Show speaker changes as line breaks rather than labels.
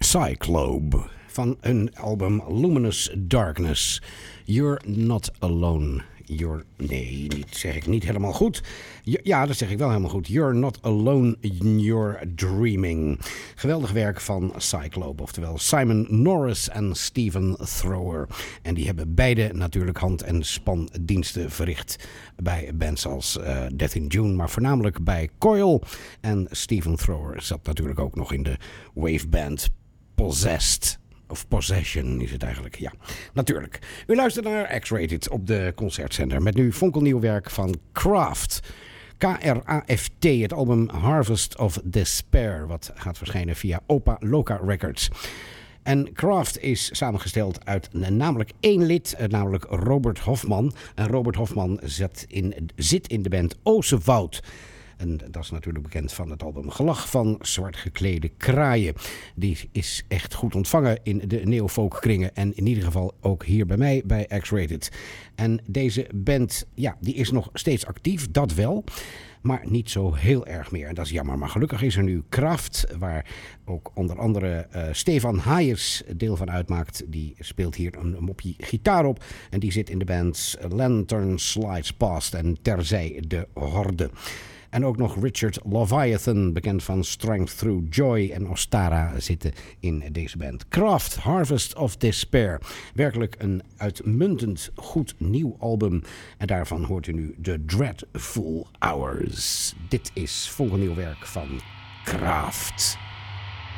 Cyclobe van hun album Luminous Darkness. You're Not Alone. Zeg ik niet helemaal goed. Ja, dat zeg ik wel helemaal goed. You're Not Alone in Your Dreaming. Geweldig werk van Cyclobe, oftewel Simon Norris en Stephen Thrower. En die hebben beide natuurlijk hand- en spandiensten verricht bij bands als Death in June, maar voornamelijk bij Coil. En Stephen Thrower zat natuurlijk ook nog in de waveband Possessed. Of Possession is het eigenlijk, ja. Natuurlijk. U luistert naar X-Rated op de Concertzender. Met nu fonkelnieuw werk van Kraft. Kraft, het album Harvest of Despair. Wat gaat verschijnen via Opa Loca Records. En Kraft is samengesteld uit namelijk één lid, namelijk Robert Hofman. En Robert Hofman zit in de band Ozewoud. En dat is natuurlijk bekend van het album Gelach van zwart geklede kraaien. Die is echt goed ontvangen in de neofolk kringen. En in ieder geval ook hier bij mij bij X-Rated. En deze band, ja, die is nog steeds actief, dat wel. Maar niet zo heel erg meer. En dat is jammer. Maar gelukkig is er nu Kraft, waar ook onder andere Stefan Hayers deel van uitmaakt. Die speelt hier een mopje gitaar op. En die zit in de bands Lantern Slides Past en Terzij de Horde. En ook nog Richard Leviathan, bekend van Strength Through Joy en Ostara, zitten in deze band. Kraft, Harvest of Despair. Werkelijk een uitmuntend goed nieuw album. En daarvan hoort u nu The Dreadful Hours. Dit is fonkelnieuw werk van Kraft.